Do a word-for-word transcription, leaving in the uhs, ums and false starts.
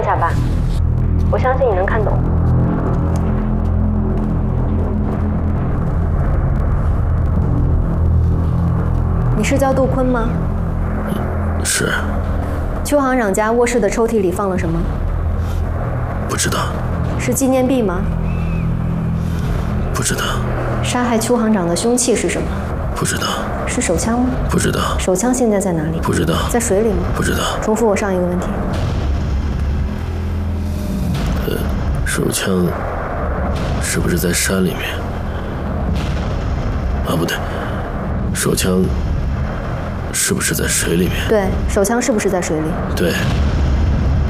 下吧，我相信你能看懂。你是叫杜坤吗？ 是。 邱行长家卧室的抽屉里放了什么？ 不知道。 是纪念币吗？ 不知道。 杀害邱行长的凶器是什么？ 不知道。 是手枪吗？ 不知道。 手枪现在在哪里？ 不知道。 在水里吗？ 不知道。 重复我上一个问题。 呃，手枪是不是在山里面？啊，不对，手枪是不是在水里面？ 对，手枪是不是在水里？ 对。